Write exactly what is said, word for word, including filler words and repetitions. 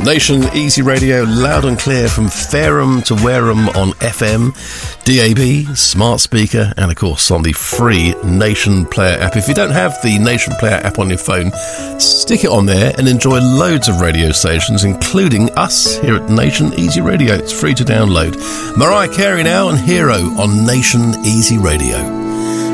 Nation Easy Radio, loud and clear from Fareham to Wareham on F M, D A B, smart speaker, and of course on the free Nation Player app. If you don't have the Nation Player app on your phone, stick it on there and enjoy loads of radio stations, including us here at Nation Easy Radio. It's free to download. Mariah Carey now and Hero on Nation Easy Radio.